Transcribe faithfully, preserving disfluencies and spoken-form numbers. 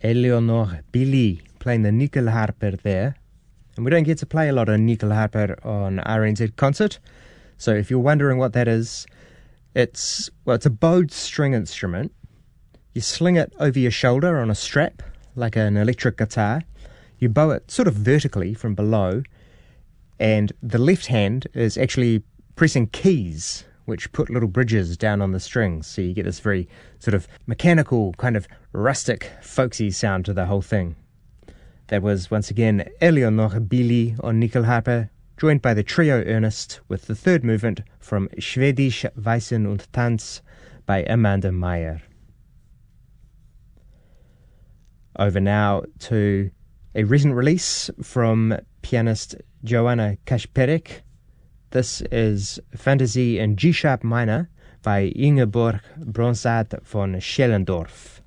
Eleonore Billy playing the Nyckelharper there. And we don't get to play a lot of Nyckelharper on R N Z Concert. So if you're wondering what that is, it's, well, it's a bowed string instrument. You sling it over your shoulder on a strap, like an electric guitar. You bow it sort of vertically from below, and the left hand is actually pressing keys, which put little bridges down on the strings. So you get this very sort of mechanical, kind of rustic, folksy sound to the whole thing. That was, once again, Eleonore Billy on Nyckelharper, joined by the trio Ernest with the third movement from Schwedisch Weisen und Tanz by Amanda Meyer. Over now to a recent release from pianist Joanna Kaczperek. This is Fantasy in G-sharp minor by Ingeborg Bronsart von Schellendorf.